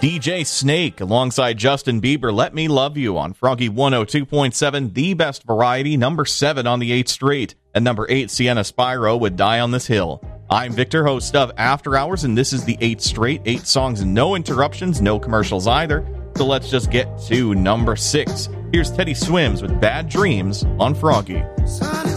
DJ Snake alongside Justin Bieber, Let Me Love You on Froggy 102.7, the best variety, number 7 on the 8th straight. At number 8, Sienna Spyro with Die on This Hill. I'm Victor, host of After Hours, and this is the 8th straight. 8 songs, no interruptions, no commercials either. So let's just get to number 6. Here's Teddy Swims with Bad Dreams on Froggy.